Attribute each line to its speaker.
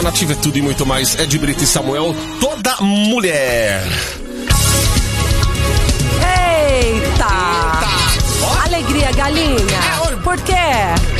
Speaker 1: Nativa é tudo e muito mais. Ed Brito e Samuel, toda mulher.
Speaker 2: Eita! Alegria, galinha. Por quê?